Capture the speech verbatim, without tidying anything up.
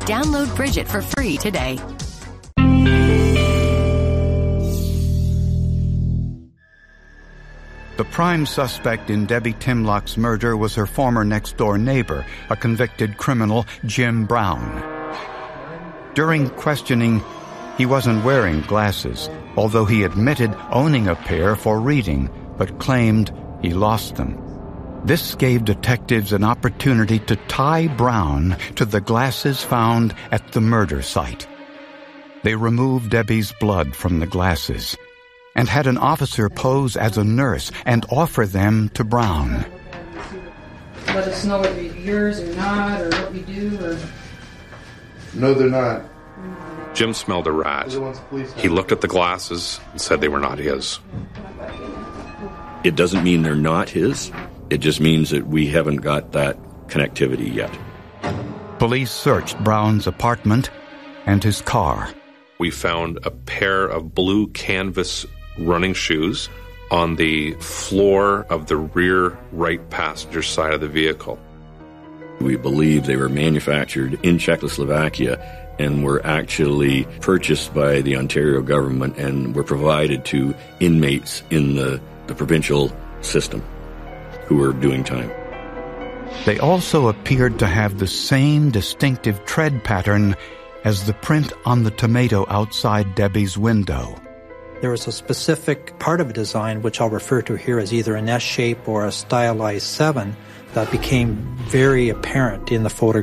Download Bridget for free today. The prime suspect in Debbie Timlock's murder was her former next-door neighbor, a convicted criminal, Jim Brown. During questioning, he wasn't wearing glasses, although he admitted owning a pair for reading, but claimed he lost them. This gave detectives an opportunity to tie Brown to the glasses found at the murder site. They removed Debbie's blood from the glasses and had an officer pose as a nurse and offer them to Brown. Let us know whether you're yours or not, or what we do, or... No, they're not. Jim smelled a rat. He looked at the glasses and said they were not his. It doesn't mean they're not his. It just means that we haven't got that connectivity yet. Police searched Brown's apartment and his car. We found a pair of blue canvas running shoes on the floor of the rear right passenger side of the vehicle. We believe they were manufactured in Czechoslovakia and were actually purchased by the Ontario government and were provided to inmates in the, the provincial system who were doing time. They also appeared to have the same distinctive tread pattern as the print on the tomato outside Debbie's window. There was a specific part of a design, which I'll refer to here as either an S shape or a stylized seven, that became very apparent in the photograph.